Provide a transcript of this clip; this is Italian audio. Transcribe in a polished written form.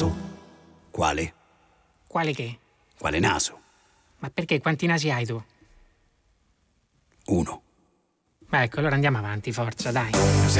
naso. Quale? Quale che? Quale naso? Ma perché? Quanti nasi hai tu? 1. Beh, ecco, allora andiamo avanti, forza, dai.